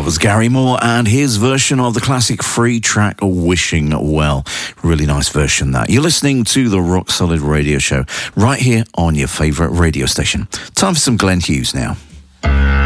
That was Gary Moore and his version of the classic free track Wishing Well. Really nice version, that. You're listening to the Rock Solid Radio Show right here on your favourite radio station. Time for some Glenn Hughes now.